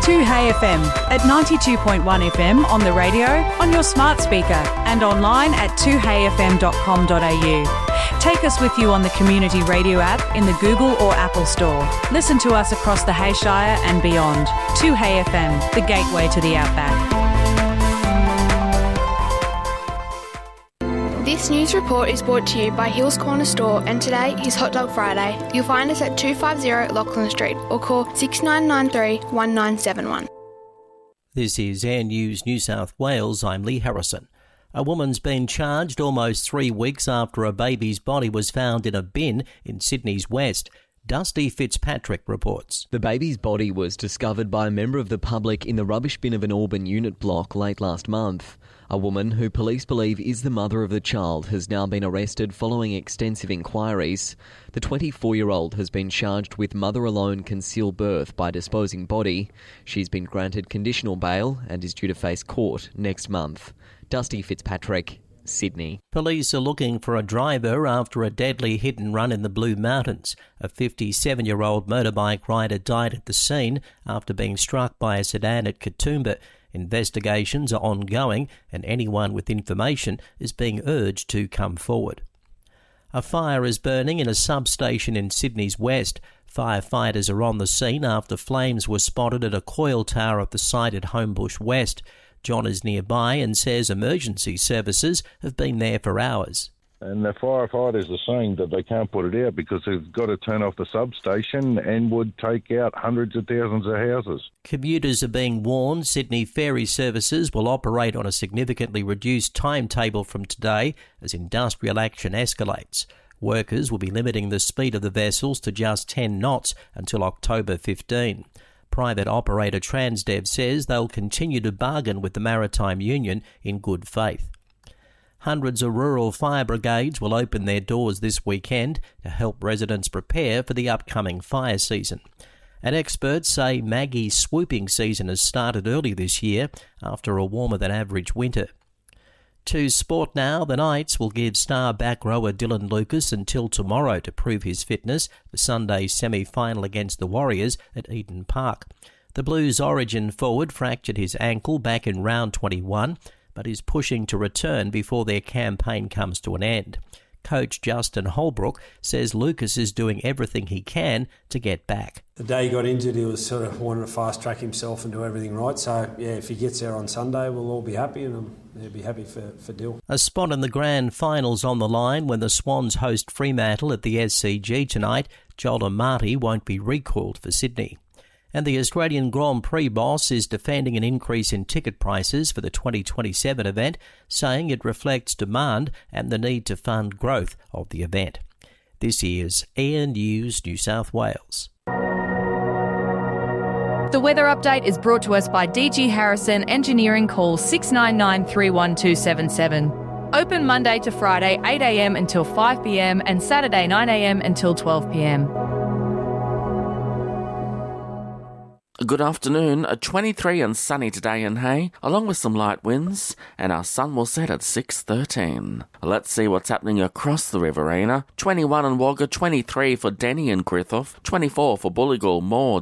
2Hey FM at 92.1 FM on the radio, on your smart speaker and online at 2heyfm.com.au. Take us with you on the Community Radio app in the Google or Apple Store. Listen to us across the Hayshire and beyond. 2Hey FM, the gateway to the outback. This news report is brought to you by Hills Corner Store, and today is Hot Dog Friday. You'll find us at 250 Lachlan Street or call 6993 1971. This is Air News New South Wales. I'm Lee Harrison. A woman's been charged almost 3 weeks after a baby's body was found in a bin in Sydney's West. Dusty Fitzpatrick reports. The baby's body was discovered by a member of the public in the rubbish bin of an Auburn unit block late last month. A woman who police believe is the mother of the child has now been arrested following extensive inquiries. The 24-year-old has been charged with mother-alone concealed birth by disposing body. She's been granted conditional bail and is due to face court next month. Dusty Fitzpatrick, Sydney. Police are looking for a driver after a deadly hit and run in the Blue Mountains. A 57-year-old motorbike rider died at the scene after being struck by a sedan at Katoomba. Investigations are ongoing and anyone with information is being urged to come forward. A fire is burning in a substation in Sydney's West. Firefighters are on the scene after flames were spotted at a coil tower at the site at Homebush West. John is nearby and says emergency services have been there for hours. And the firefighters are saying that they can't put it out because they've got to turn off the substation and would take out hundreds of thousands of houses. Commuters are being warned Sydney ferry services will operate on a significantly reduced timetable from today as industrial action escalates. Workers will be limiting the speed of the vessels to just 10 knots until October 15. Private operator Transdev says they'll continue to bargain with the Maritime Union in good faith. Hundreds of rural fire brigades will open their doors this weekend to help residents prepare for the upcoming fire season. And experts say Maggie's swooping season has started early this year after a warmer than average winter. To sport now, the Knights will give star back rower Dylan Lucas until tomorrow to prove his fitness for Sunday's semi-final against the Warriors at Eden Park. The Blues' origin forward fractured his ankle back in round 21, but is pushing to return before their campaign comes to an end. Coach Justin Holbrook says Lucas is doing everything he can to get back. The day he got injured, he was sort of wanting to fast-track himself and do everything right. So, if he gets there on Sunday, we'll all be happy, and I'll be happy for Dill. A spot in the grand finals on the line when the Swans host Fremantle at the SCG tonight. Joel Marty won't be recalled for Sydney. And the Australian Grand Prix boss is defending an increase in ticket prices for the 2027 event, saying it reflects demand and the need to fund growth of the event. This is Air News New South Wales. The weather update is brought to us by DG Harrison Engineering. Call 699 31277. Open Monday to Friday 8am until 5pm and Saturday 9am until 12pm. Good afternoon, a 23 and sunny today in Hay, along with some light winds, and our sun will set at 6:13. Let's see what's happening across the Riverina. 21 in Wagga, 23 for Denny and Griffith, 24 for Bulligal, Moore,